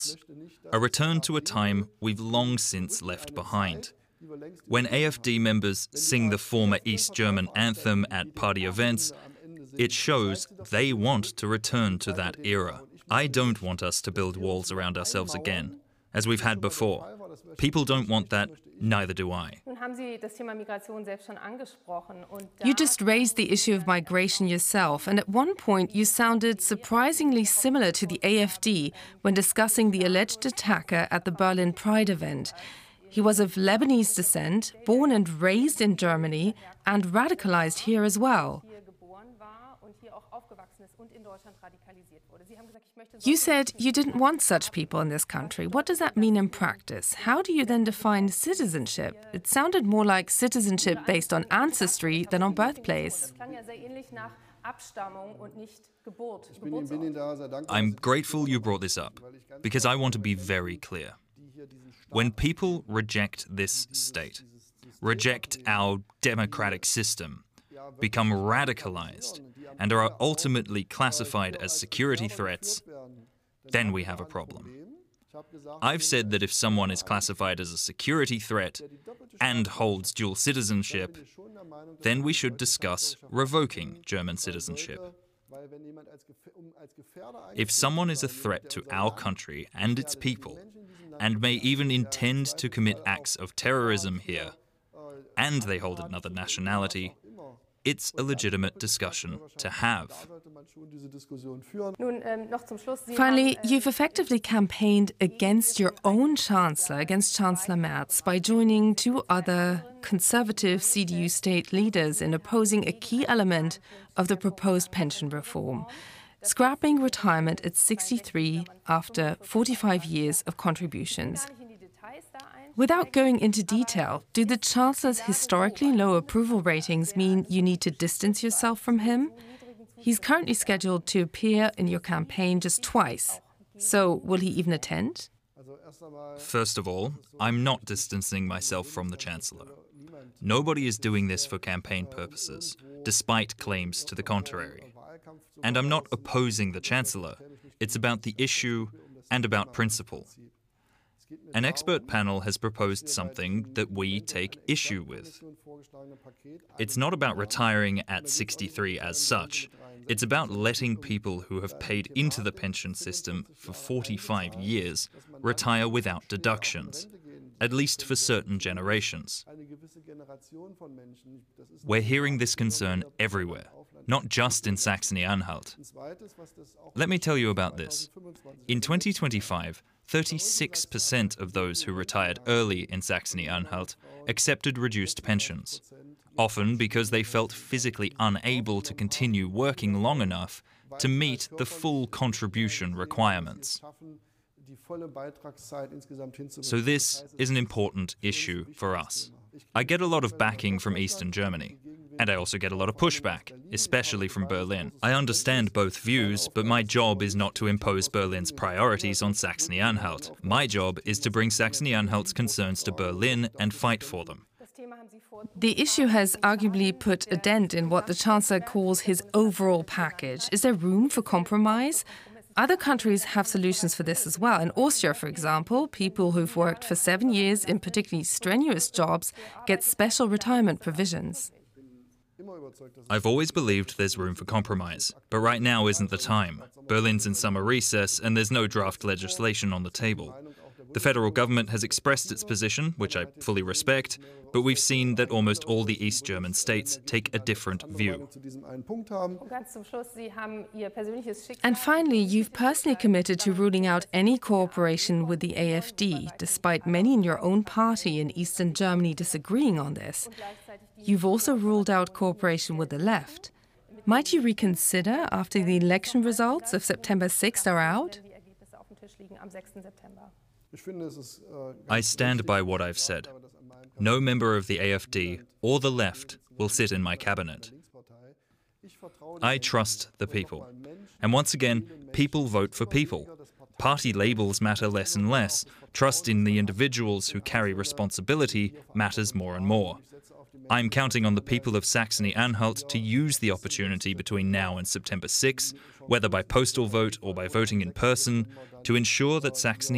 a return to a time we've long since left behind. When AfD members sing the former East German anthem at party events, it shows they want to return to that era. I don't want us to build walls around ourselves again, as we've had before. People don't want that, neither do I. You just raised the issue of migration yourself, and at one point you sounded surprisingly similar to the AfD when discussing the alleged attacker at the Berlin Pride event. He was of Lebanese descent, born and raised in Germany, and radicalized here as well. You said you didn't want such people in this country. What does that mean in practice? How do you then define citizenship? It sounded more like citizenship based on ancestry than on birthplace. I'm grateful you brought this up, because I want to be very clear. When people reject this state, reject our democratic system, become radicalized, and are ultimately classified as security threats, then we have a problem. I've said that if someone is classified as a security threat and holds dual citizenship, then we should discuss revoking German citizenship. If someone is a threat to our country and its people, and may even intend to commit acts of terrorism here, and they hold another nationality, it's a legitimate discussion to have. Finally, you've effectively campaigned against your own chancellor, against Chancellor Merz, by joining two other conservative CDU state leaders in opposing a key element of the proposed pension reform, scrapping retirement at 63 after 45 years of contributions. Without going into detail, do the Chancellor's historically low approval ratings mean you need to distance yourself from him? He's currently scheduled to appear in your campaign just twice. So will he even attend? First of all, I'm not distancing myself from the Chancellor. Nobody is doing this for campaign purposes, despite claims to the contrary. And I'm not opposing the Chancellor. It's about the issue and about principle. An expert panel has proposed something that we take issue with. It's not about retiring at 63 as such. It's about letting people who have paid into the pension system for 45 years retire without deductions, at least for certain generations. We're hearing this concern everywhere, not just in Saxony-Anhalt. Let me tell you about this. In 2025, 36% of those who retired early in Saxony-Anhalt accepted reduced pensions, often because they felt physically unable to continue working long enough to meet the full contribution requirements. So this is an important issue for us. I get a lot of backing from Eastern Germany. And I also get a lot of pushback, especially from Berlin. I understand both views, but my job is not to impose Berlin's priorities on Saxony-Anhalt. My job is to bring Saxony-Anhalt's concerns to Berlin and fight for them. The issue has arguably put a dent in what the Chancellor calls his overall package. Is there room for compromise? Other countries have solutions for this as well. In Austria, for example, people who've worked for 7 years in particularly strenuous jobs get special retirement provisions. I've always believed there's room for compromise, but right now isn't the time. Berlin's in summer recess and there's no draft legislation on the table. The federal government has expressed its position, which I fully respect, but we've seen that almost all the East German states take a different view. And finally, you've personally committed to ruling out any cooperation with the AfD, despite many in your own party in Eastern Germany disagreeing on this. You've also ruled out cooperation with the left. Might you reconsider after the election results of September 6th are out? I stand by what I've said. No member of the AfD or the left will sit in my cabinet. I trust the people. And once again, people vote for people. Party labels matter less and less. Trust in the individuals who carry responsibility matters more and more. I'm counting on the people of Saxony-Anhalt to use the opportunity between now and September 6, whether by postal vote or by voting in person, to ensure that Saxony